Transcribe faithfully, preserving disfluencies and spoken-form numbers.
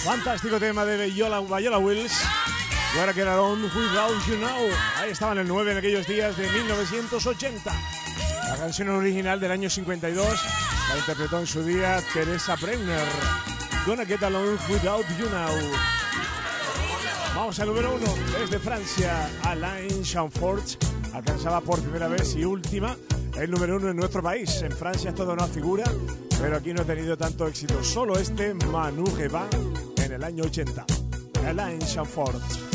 Fantástico tema de Viola, Viola Wills. Gotta Get Around Without You Now. Ahí estaban el nueve en aquellos días de mil novecientos ochenta. La canción original del año cincuenta y dos la interpretó en su día Teresa Brenner. Gonna Get Along Without You Now. Vamos al número uno. Desde Francia, Alain Chamfort alcanzaba por primera vez y última el número uno en nuestro país. En Francia es toda una figura, pero aquí no ha tenido tanto éxito. Solo este Manu Guevara en el año ochenta. Alain Chamfort.